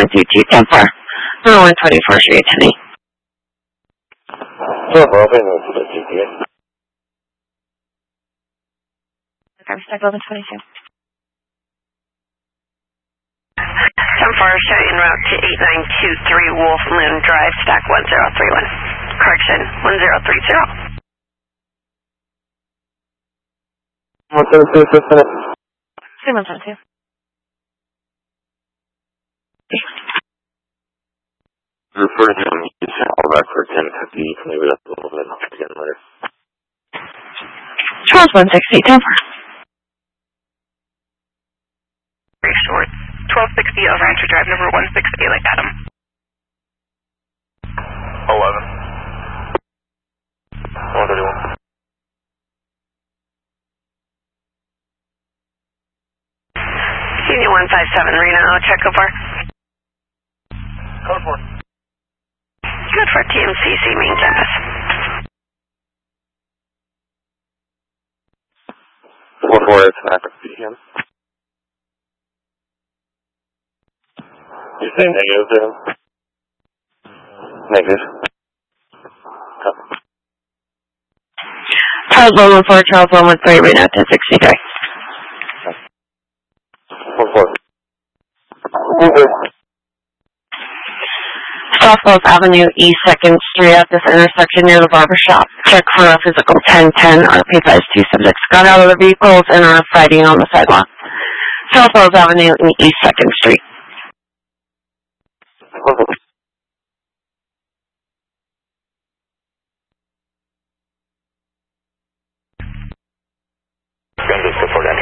122 10-4. 124th Street, Tenney. Stack 1122. 10-4, show en route to 8923 Wolf Moon Drive, stack 1031. Correction, 1030. 172. Refer to him, he's all back for 1050, maybe that's a little bit again later. Charles 160, 10-4. Very short. 1260 El Rancho Drive, number 160, like Adam. 11. 131. Union 157, Reno, check so far. Code 4. Good for TMCC main campus. 4-4, it's an active PM. You say negative there? Negative. Charles 114, Charles 113, right now 1063. 4-4. Southwest Avenue, East 2nd Street at this intersection near the barber shop. Check for a physical 1010. Our P5 2 subjects got out of their vehicles and are fighting on the sidewalk. Southwest Avenue and East 2nd Street.